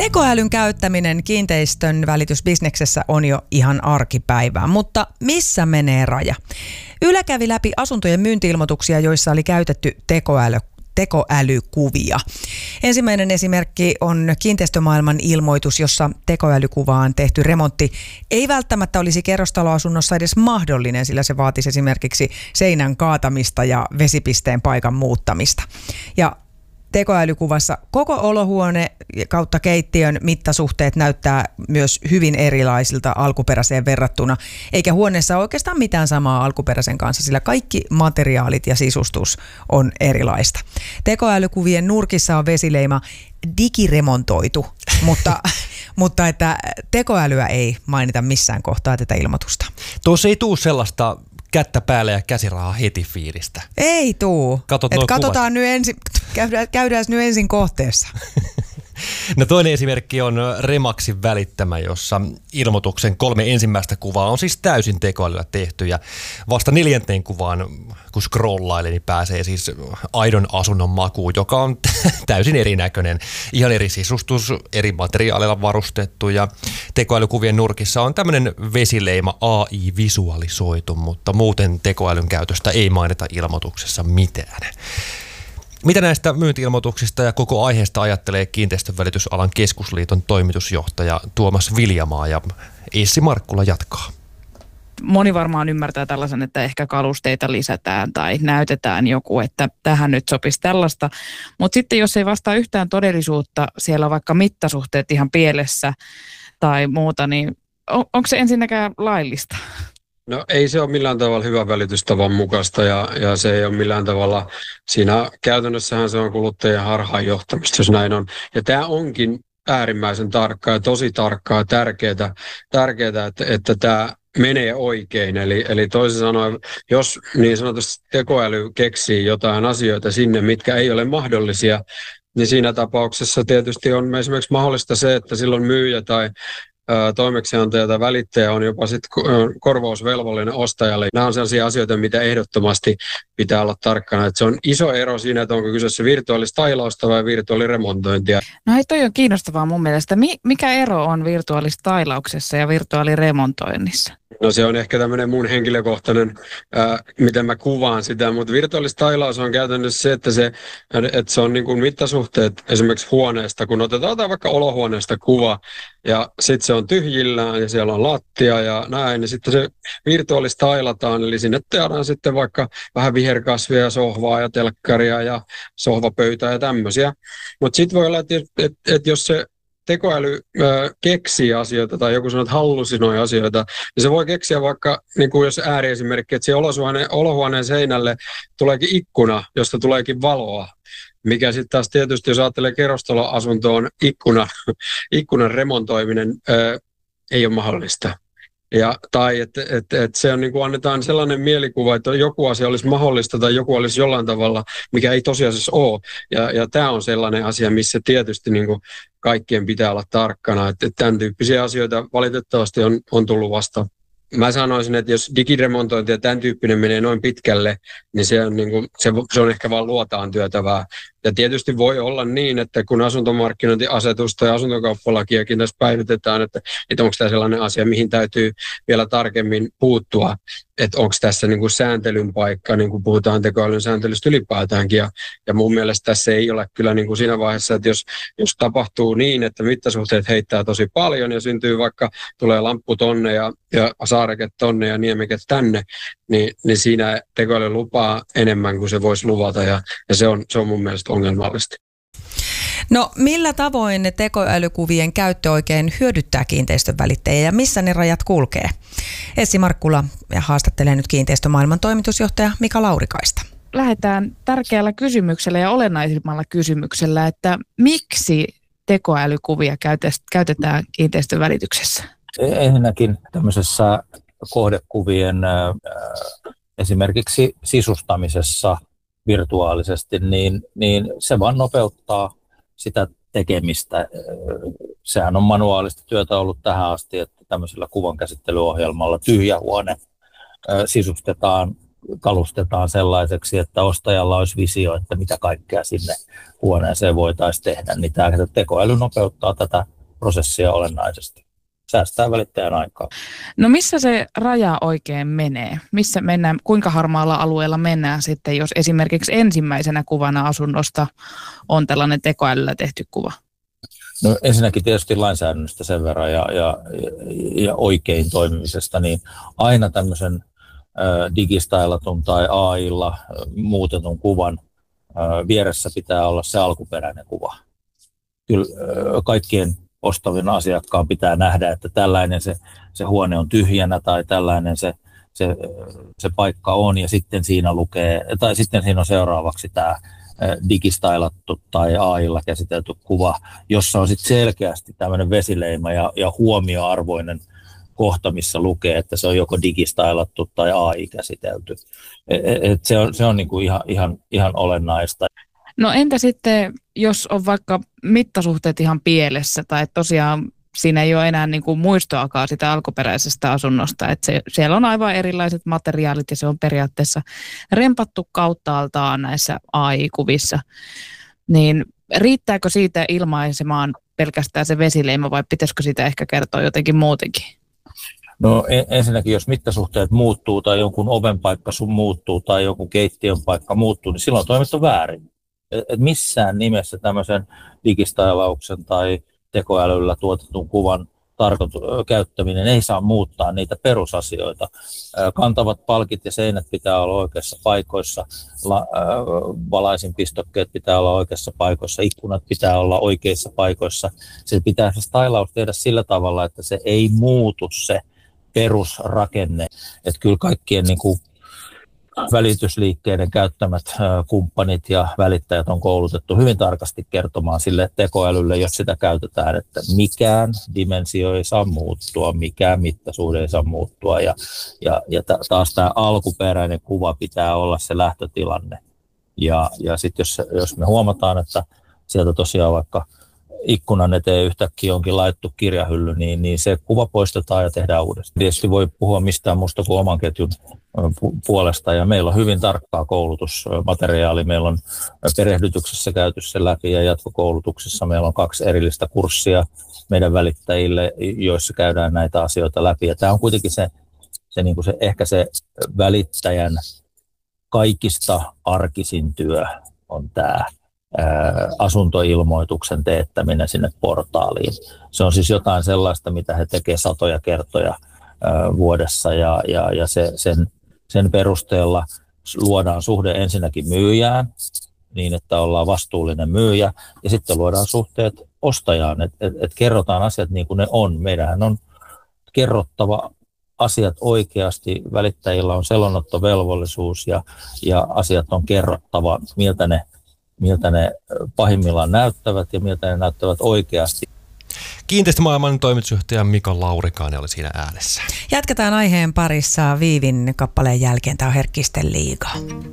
Tekoälyn käyttäminen kiinteistön välitysbisneksessä on jo ihan arkipäivää, mutta missä menee raja? Yle kävi läpi asuntojen myynti-ilmoituksia, joissa oli käytetty tekoälykuvia. Ensimmäinen esimerkki on kiinteistömaailman ilmoitus, jossa tekoälykuvaan tehty remontti ei välttämättä olisi kerrostaloasunnossa edes mahdollinen, sillä se vaatisi esimerkiksi seinän kaatamista ja vesipisteen paikan muuttamista. Ja tekoälykuvassa koko olohuone kautta keittiön mittasuhteet näyttää myös hyvin erilaisilta alkuperäiseen verrattuna, eikä huoneessa ole oikeastaan mitään samaa alkuperäisen kanssa, sillä kaikki materiaalit ja sisustus on erilaista. Tekoälykuvien nurkissa on vesileima digiremontoitu, mutta että tekoälyä ei mainita missään kohtaa tätä ilmoitusta. Tuossa ei tule sellaista kättä päälle ja käsirahaa heti fiilistä. Ei tuu. Katsotaan nyt ensin, käydään nyt ensin kohteessa. No toinen esimerkki on Remaxin välittämä, jossa ilmoituksen 3 ensimmäistä kuvaa on siis täysin tekoälyllä tehty ja vasta 4. kuvaan, kun scrollailee, niin pääsee siis aidon asunnon makuun, joka on täysin erinäköinen. Ihan eri sisustus, eri materiaaleilla varustettu ja tekoälykuvien nurkissa on tämmöinen vesileima AI-visualisoitu, mutta muuten tekoälyn käytöstä ei mainita ilmoituksessa mitään. Mitä näistä myynti-ilmoituksista ja koko aiheesta ajattelee Kiinteistönvälitysalan keskusliiton toimitusjohtaja Tuomas Viljamaa ja Essi Markkula jatkaa? Moni varmaan ymmärtää tällaisen, että ehkä kalusteita lisätään tai näytetään joku, että tähän nyt sopisi tällaista. Mutta sitten jos ei vastaa yhtään todellisuutta, siellä on vaikka mittasuhteet ihan pielessä tai muuta, niin onko se ensinnäkään laillista? No ei se ole millään tavalla hyvän välitystavan mukaista ja se ei ole millään tavalla, siinä käytännössähän se on kuluttajien harhaanjohtamista, jos näin on. Ja tämä onkin äärimmäisen tarkkaa ja tosi tarkkaa ja tärkeää, että tämä menee oikein. Eli toisin sanoen, jos niin sanotusti tekoäly keksii jotain asioita sinne, mitkä ei ole mahdollisia, niin siinä tapauksessa tietysti on esimerkiksi mahdollista se, että silloin myyjä tai toimeksiantaja tai välittäjä on jopa sit korvausvelvollinen ostajalle. Nämä on sellaisia asioita, mitä ehdottomasti pitää olla tarkkana. Että se on iso ero siinä, että onko kyseessä virtuaalistailausta vai virtuaaliremontointia. No hei, toi on kiinnostavaa mun mielestä. Mikä ero on virtuaalistailauksessa ja virtuaaliremontoinnissa? No se on ehkä tämmöinen mun henkilökohtainen, miten mä kuvaan sitä, mutta virtuaalistailaus on käytännössä se, että se on niin kuin mittasuhteet esimerkiksi huoneesta, kun otetaan vaikka olohuoneesta kuva ja sitten se on tyhjillään ja siellä on lattia ja näin, niin sitten se virtuaalistailataan, eli sinne tehdään sitten vaikka vähän viherkasvia ja sohvaa ja telkkaria ja sohvapöytää ja tämmöisiä, mutta sitten voi olla, että jos se tekoäly keksii asioita tai joku sanoo, että hallusinoi asioita, niin se voi keksiä vaikka, niin kuin jos ääriesimerkki, että siihen olohuoneen seinälle tuleekin ikkuna, josta tuleekin valoa, mikä sitten taas tietysti, jos ajattelee kerrostaloasuntoon ikkunan remontoiminen ei ole mahdollista. Tai että se on, niin kuin annetaan sellainen mielikuva, että joku asia olisi mahdollista tai joku olisi jollain tavalla, mikä ei tosiasiassa ole. Ja tämä on sellainen asia, missä tietysti niin kuin kaikkien pitää olla tarkkana. Että tämän tyyppisiä asioita valitettavasti on tullut vastaan. Mä sanoisin, että jos digiremontointi ja tämän tyyppinen menee noin pitkälle, niin se on, niin kuin, se on ehkä vaan luotaan työtävää. Ja tietysti voi olla niin, että kun asuntomarkkinointiasetusta ja asuntokauppalakiakin tässä päivitetään, että onko tämä sellainen asia, mihin täytyy vielä tarkemmin puuttua, että onko tässä niin kuin sääntelyn paikka, niin kuin puhutaan tekoälyn sääntelystä ylipäätäänkin. Ja mun mielestä tässä ei ole kyllä niin kuin siinä vaiheessa, että jos tapahtuu niin, että mittasuhteet heittää tosi paljon ja syntyy vaikka, tulee lamppu tonne ja saareke tonne ja niemeket tänne, niin siinä tekoäly lupaa enemmän kuin se voisi luvata ja se on mun mielestä ongelmallista. No millä tavoin ne tekoälykuvien käyttö oikein hyödyttää kiinteistön välittäjiä ja missä ne rajat kulkee? Essi Markkula haastattelee nyt kiinteistömaailman toimitusjohtaja Mika Laurikaista. Lähdetään tärkeällä kysymyksellä ja olennaisimmalla kysymyksellä, että miksi tekoälykuvia käytetään kiinteistön välityksessä? Ensinnäkin tämmöisessä kohdekuvien esimerkiksi sisustamisessa virtuaalisesti, niin se vaan nopeuttaa sitä tekemistä. Sehän on manuaalista työtä ollut tähän asti, että tämmöisellä kuvankäsittelyohjelmalla tyhjä huone sisustetaan, kalustetaan sellaiseksi, että ostajalla olisi visio, että mitä kaikkea sinne huoneeseen voitaisiin tehdä. Niin tämä tekoäly nopeuttaa tätä prosessia olennaisesti. Säästää välittäjän aikaa. No missä se raja oikein menee? Missä mennään, kuinka harmaalla alueella mennään sitten, jos esimerkiksi ensimmäisenä kuvana asunnosta on tällainen tekoälyllä tehty kuva? No ensinnäkin tietysti lainsäädännöstä sen verran ja oikein toimimisesta, niin aina tämmöisen digistailatun tai AIlla muutetun kuvan vieressä pitää olla se alkuperäinen kuva. Kyllä kaikkien ostavien asiakkaan pitää nähdä, että tällainen se huone on tyhjänä tai tällainen se paikka on, ja sitten siinä lukee, tai sitten siinä on seuraavaksi tämä digistailattu tai AIlla käsitelty kuva, jossa on sitten selkeästi tämmöinen vesileima ja huomioarvoinen kohta, missä lukee, että se on joko digistailattu tai AI-käsitelty. Se on niinku ihan olennaista. No entä sitten, jos on vaikka mittasuhteet ihan pielessä tai tosiaan siinä ei ole enää niin kuin muistoakaan sitä alkuperäisestä asunnosta, että siellä on aivan erilaiset materiaalit ja se on periaatteessa rempattu kauttaaltaan näissä AI-kuvissa, niin riittääkö siitä ilmaisemaan pelkästään se vesileima vai pitäisikö sitä ehkä kertoa jotenkin muutenkin? No ensinnäkin, jos mittasuhteet muuttuu tai jonkun oven paikka muuttuu tai jonkun keittiön paikka muuttuu, niin silloin on toimittu väärin. Et missään nimessä tämmöisen digistailauksen tai tekoälyllä tuotetun kuvan käyttäminen ei saa muuttaa niitä perusasioita. Kantavat palkit ja seinät pitää olla oikeissa paikoissa, valaisinpistokkeet pitää olla oikeissa paikoissa, ikkunat pitää olla oikeissa paikoissa. Se pitää se stailaus tehdä sillä tavalla, että se ei muutu se perusrakenne. Että kyllä kaikkien niin kuin välitysliikkeiden käyttämät kumppanit ja välittäjät on koulutettu hyvin tarkasti kertomaan sille tekoälylle, jos sitä käytetään, että mikään dimensio ei saa muuttua, mikään mittasuhde ei saa muuttua ja taas tämä alkuperäinen kuva pitää olla se lähtötilanne. Ja sitten jos me huomataan, että sieltä tosiaan vaikka ikkunan eteen yhtäkkiä onkin laittu kirjahylly, niin se kuva poistetaan ja tehdään uudestaan. Tietysti voi puhua mistään muusta kuin oman ketjun puolesta, ja meillä on hyvin tarkkaa koulutusmateriaali. Meillä on perehdytyksessä käyty se läpi ja jatkokoulutuksessa meillä on 2 erillistä kurssia meidän välittäjille, joissa käydään näitä asioita läpi. Ja tämä on kuitenkin ehkä se välittäjän kaikista arkisin työ on tämä asuntoilmoituksen teettäminen sinne portaaliin. Se on siis jotain sellaista, mitä he tekevät satoja kertoja vuodessa ja sen perusteella luodaan suhde ensinnäkin myyjään niin, että ollaan vastuullinen myyjä, ja sitten luodaan suhteet ostajaan, että kerrotaan asiat niin kuin ne on. Meidänhän on kerrottava asiat oikeasti, välittäjillä on selonottovelvollisuus ja asiat on kerrottava, miltä ne pahimmillaan näyttävät ja miltä ne näyttävät oikeasti. Kiinteistömaailman toimitusjohtaja Mika Laurikainen oli siinä äänessä. Jatketaan aiheen parissa Viivin kappaleen jälkeen. Tämä on Herkkisten liiga.